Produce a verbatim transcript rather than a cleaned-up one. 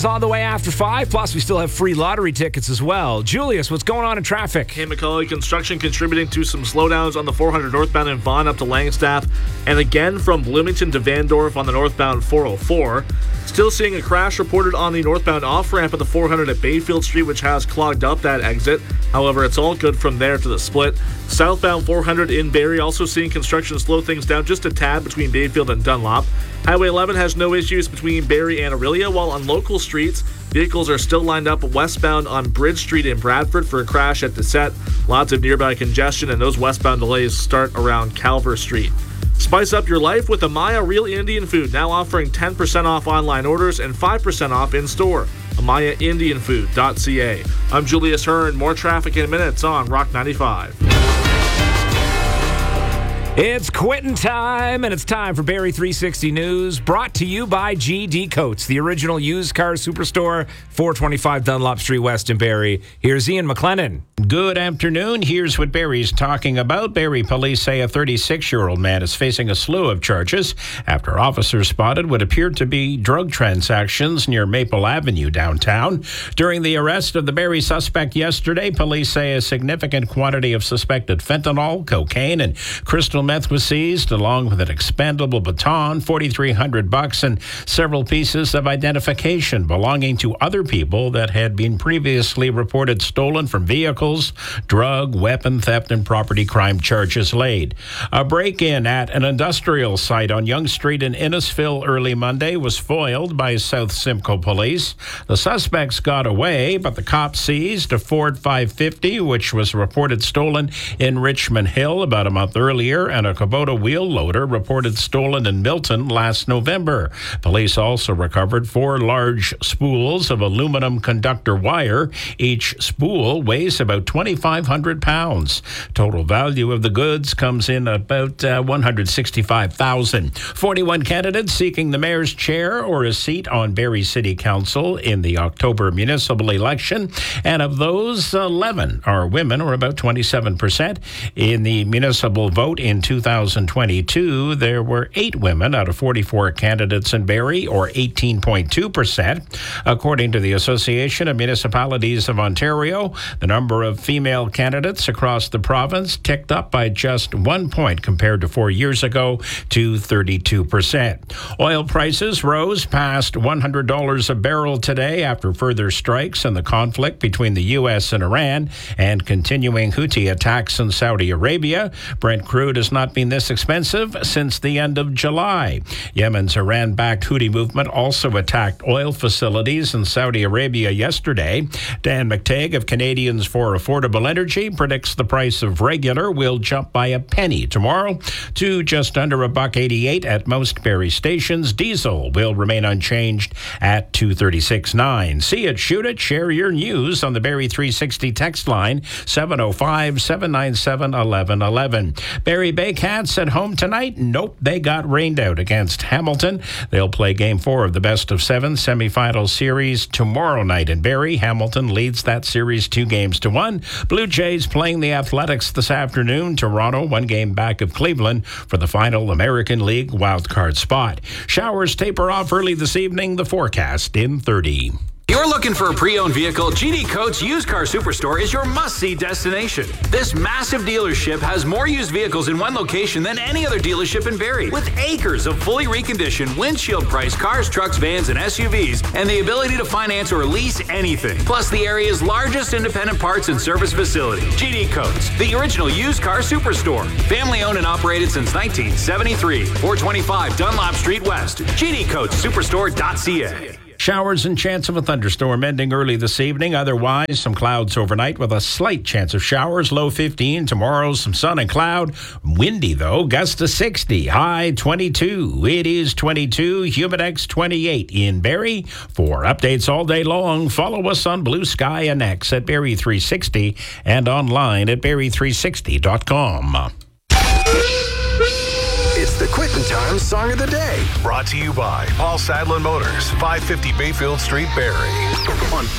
On the way after five, plus we still have free lottery tickets as well. Julius, what's going on in traffic? Hey, McCullough, construction contributing to some slowdowns on the four hundred northbound in Vaughan up to Langstaff, and again from Bloomington to Vandorf on the northbound four oh four. Still seeing a crash reported on the northbound off-ramp at the four hundred at Bayfield Street, which has clogged up that exit. However, it's all good from there to the split. Southbound four hundred in Barrie, also seeing construction slow things down just a tad between Bayfield and Dunlop. Highway eleven has no issues between Barrie and Aurelia, while on local streets, vehicles are still lined up westbound on Bridge Street in Bradford for a crash at Dessette. Lots of nearby congestion, and those westbound delays start around Calver Street. Spice up your life with Amaya Real Indian Food, now offering ten percent off online orders and five percent off in-store. Amaya Indian Food dot C A. I'm Julius Hearn. More traffic in minutes on Rock ninety-five. It's quitting time, and it's time for Barrie three sixty News, brought to you by G D Coates, the original used car superstore, four twenty-five Dunlop Street West in Barrie. Here's Ian McLennan. Good afternoon. Here's what Barrie's talking about. Barrie police say a thirty-six-year-old man is facing a slew of charges after officers spotted what appeared to be drug transactions near Maple Avenue downtown. During the arrest of the Barrie suspect yesterday, police say a significant quantity of suspected fentanyl, cocaine, and crystal meth was seized, along with an expendable baton, forty-three hundred bucks, and several pieces of identification belonging to other people that had been previously reported stolen from vehicles, drug, weapon theft, and property crime charges laid. A break-in at an industrial site on Yonge Street in Innisfil early Monday was foiled by South Simcoe police. The suspects got away, but the cops seized a Ford five fifty, which was reported stolen in Richmond Hill about a month earlier, and a Kubota wheel loader reported stolen in Milton last November. Police also recovered four large spools of aluminum conductor wire. Each spool weighs about twenty-five hundred pounds. Total value of the goods comes in about uh, one hundred sixty-five thousand dollars. forty-one candidates seeking the mayor's chair or a seat on Barrie City Council in the October municipal election, and of those, eleven are women, or about twenty-seven percent. In the municipal vote in two thousand twenty-two, there were eight women out of forty-four candidates in Barrie, or eighteen point two percent. According to the Association of Municipalities of Ontario, the number of female candidates across the province ticked up by just one point compared to four years ago to thirty-two percent. Oil prices rose past one hundred dollars a barrel today after further strikes in the conflict between the U S and Iran and continuing Houthi attacks in Saudi Arabia. Brent crude has not been this expensive since the end of July. Yemen's Iran-backed Houthi movement also attacked oil facilities in Saudi Arabia yesterday. Dan McTagg of Canadians for Affordable Energy predicts the price of regular will jump by a penny tomorrow to just under a buck eighty-eight at most Barrie stations. Diesel will remain unchanged at two thirty-six nine. See it, shoot it, share your news on the Barrie three sixty text line seven oh five, seven nine seven, eleven eleven. Barrie Baycats at home tonight? Nope, they got rained out against Hamilton. They'll play game four of the best of seven semifinal series tomorrow night in Barrie. Hamilton leads that series two games to one. Blue Jays playing the Athletics this afternoon. Toronto one game back of Cleveland for the final American League wildcard spot. Showers taper off early this evening. The forecast in thirty. You're looking for a pre-owned vehicle? G D Coates Used Car Superstore is your must-see destination. This massive dealership has more used vehicles in one location than any other dealership in Barrie, with acres of fully reconditioned, windshield-priced cars, trucks, vans, and S U Vs, and the ability to finance or lease anything. Plus the area's largest independent parts and service facility. G D Coates, the original used car superstore. Family-owned and operated since nineteen seventy-three. four twenty-five Dunlop Street West. G D Coates Superstore dot C A. Showers and chance of a thunderstorm ending early this evening. Otherwise, some clouds overnight with a slight chance of showers. Low fifteen. Tomorrow, some sun and cloud. Windy, though. Gust to sixty. High twenty-two. It is twenty-two. Humidex twenty-eight in Barrie. For updates all day long, follow us on Blue Sky and X at Barrie three sixty and online at Barrie three sixty dot com. It's the Quittin' Time Song of the Day. Brought to you by Paul Sadlin Motors, five fifty Bayfield Street, Barrie. On